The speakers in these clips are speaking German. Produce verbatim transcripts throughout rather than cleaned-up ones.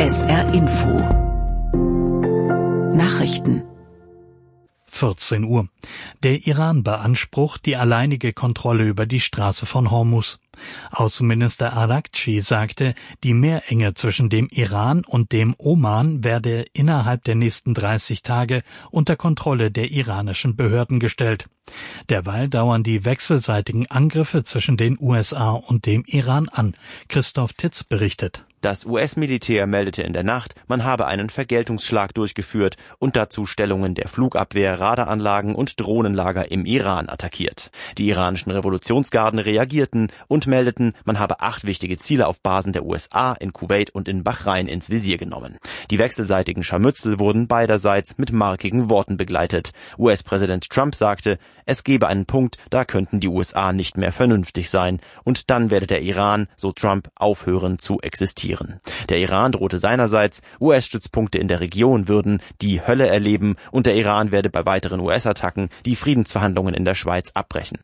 S R Info Nachrichten vierzehn Uhr. Der Iran beansprucht die alleinige Kontrolle über die Straße von Hormuz. Außenminister Araghchi sagte, die Meerenge zwischen dem Iran und dem Oman werde innerhalb der nächsten dreißig Tage unter Kontrolle der iranischen Behörden gestellt. Derweil dauern die wechselseitigen Angriffe zwischen den U S A und dem Iran an. Christoph Titz berichtet. Das U S-Militär meldete in der Nacht, man habe einen Vergeltungsschlag durchgeführt und dazu Stellungen der Flugabwehr, Radaranlagen und Drohnenlager im Iran attackiert. Die iranischen Revolutionsgarden reagierten und meldeten, man habe acht wichtige Ziele auf Basen der U S A in Kuwait und in Bahrain ins Visier genommen. Die wechselseitigen Scharmützel wurden beiderseits mit markigen Worten begleitet. U S-Präsident Trump sagte, es gebe einen Punkt, da könnten die U S A nicht mehr vernünftig sein und dann werde der Iran, so Trump, aufhören zu existieren. Der Iran drohte seinerseits, U S-Stützpunkte in der Region würden die Hölle erleben und der Iran werde bei weiteren U S-Attacken die Friedensverhandlungen in der Schweiz abbrechen.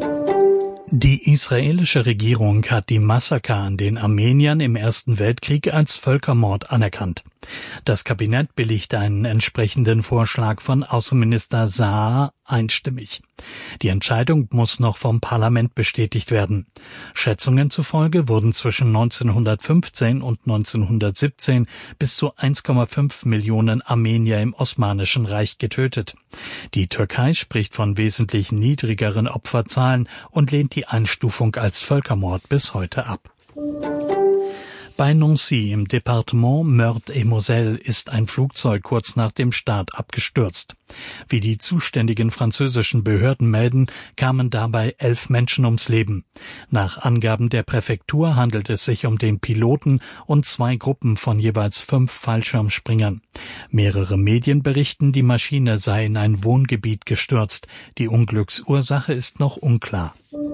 Die israelische Regierung hat die Massaker an den Armeniern im Ersten Weltkrieg als Völkermord anerkannt. Das Kabinett billigte einen entsprechenden Vorschlag von Außenminister Saar einstimmig. Die Entscheidung muss noch vom Parlament bestätigt werden. Schätzungen zufolge wurden zwischen neunzehnhundertfünfzehn und neunzehnhundertsiebzehn bis zu eins Komma fünf Millionen Armenier im Osmanischen Reich getötet. Die Türkei spricht von wesentlich niedrigeren Opferzahlen und lehnt die Einstufung als Völkermord bis heute ab. Bei Nancy im Departement Meurthe-et-Moselle ist ein Flugzeug kurz nach dem Start abgestürzt. Wie die zuständigen französischen Behörden melden, kamen dabei elf Menschen ums Leben. Nach Angaben der Präfektur handelt es sich um den Piloten und zwei Gruppen von jeweils fünf Fallschirmspringern. Mehrere Medien berichten, die Maschine sei in ein Wohngebiet gestürzt. Die Unglücksursache ist noch unklar.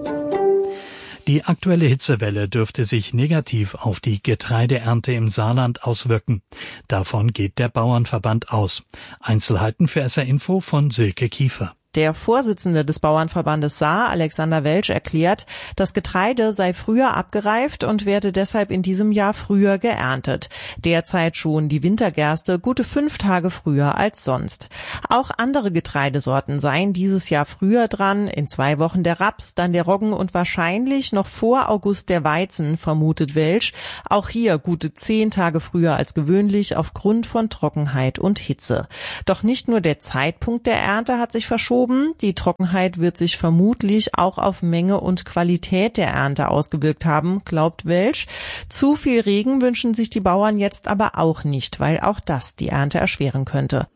Die aktuelle Hitzewelle dürfte sich negativ auf die Getreideernte im Saarland auswirken. Davon geht der Bauernverband aus. Einzelheiten für S R Info von Silke Kiefer. Der Vorsitzende des Bauernverbandes Saar, Alexander Welsch, erklärt, das Getreide sei früher abgereift und werde deshalb in diesem Jahr früher geerntet. Derzeit schon die Wintergerste gute fünf Tage früher als sonst. Auch andere Getreidesorten seien dieses Jahr früher dran, in zwei Wochen der Raps, dann der Roggen und wahrscheinlich noch vor August der Weizen, vermutet Welsch. Auch hier gute zehn Tage früher als gewöhnlich aufgrund von Trockenheit und Hitze. Doch nicht nur der Zeitpunkt der Ernte hat sich verschoben. Die Trockenheit wird sich vermutlich auch auf Menge und Qualität der Ernte ausgewirkt haben, glaubt Welsch. Zu viel Regen wünschen sich die Bauern jetzt aber auch nicht, weil auch das die Ernte erschweren könnte.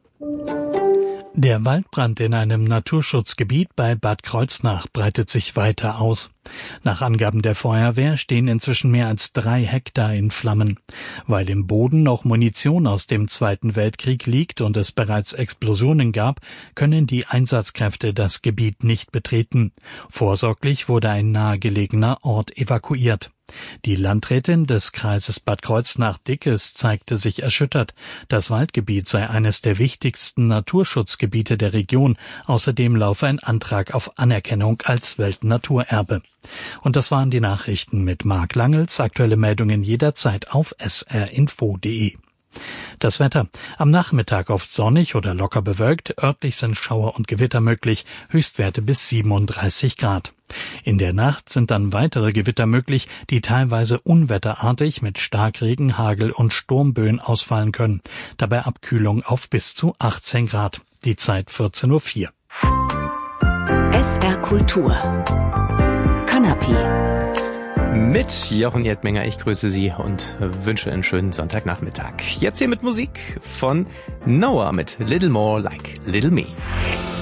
Der Waldbrand in einem Naturschutzgebiet bei Bad Kreuznach breitet sich weiter aus. Nach Angaben der Feuerwehr stehen inzwischen mehr als drei Hektar in Flammen. Weil im Boden noch Munition aus dem Zweiten Weltkrieg liegt und es bereits Explosionen gab, können die Einsatzkräfte das Gebiet nicht betreten. Vorsorglich wurde ein nahegelegener Ort evakuiert. Die Landrätin des Kreises Bad Kreuznach-Dickes zeigte sich erschüttert. Das Waldgebiet sei eines der wichtigsten Naturschutzgebiete der Region. Außerdem laufe ein Antrag auf Anerkennung als Weltnaturerbe. Und das waren die Nachrichten mit Marc Langels. Aktuelle Meldungen jederzeit auf s r info punkt d e. Das Wetter. Am Nachmittag oft sonnig oder locker bewölkt. Örtlich sind Schauer und Gewitter möglich. Höchstwerte bis siebenunddreißig Grad. In der Nacht sind dann weitere Gewitter möglich, die teilweise unwetterartig mit Starkregen, Hagel und Sturmböen ausfallen können. Dabei Abkühlung auf bis zu achtzehn Grad. Die Zeit vierzehn Uhr vier. S R Kultur. Kanapé. Mit Jochen Jedmenger, ich grüße Sie und wünsche einen schönen Sonntagnachmittag. Jetzt hier mit Musik von Noah mit Little More Like Little Me.